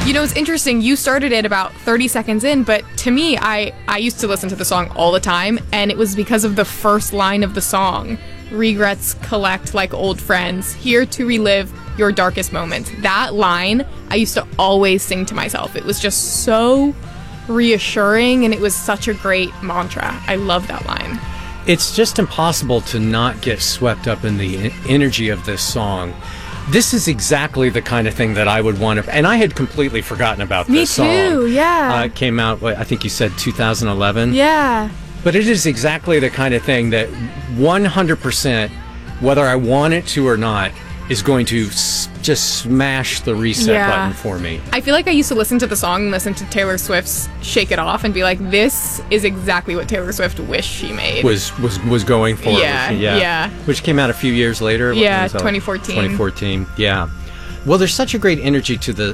You know, it's interesting. You started it about 30 seconds in, but to me, I used to listen to the song all the time, and it was because of the first line of the song. Regrets collect like old friends, here to relive your darkest moments. That line, I used to always sing to myself. It was just so reassuring, and it was such a great mantra. I love that line. It's just impossible to not get swept up in the energy of this song. This is exactly the kind of thing that I would want to... And I had completely forgotten about this song. Me too, yeah. It came out, I think you said 2011? Yeah. But it is exactly the kind of thing that 100%, whether I want it to or not, is going to just smash the reset button for me. I feel like I used to listen to the song and listen to Taylor Swift's Shake It Off and be like, this is exactly what Taylor Swift wished she made. Was going for. Yeah. Which came out a few years later. Yeah, 2014. 2014, yeah. Well, there's such a great energy to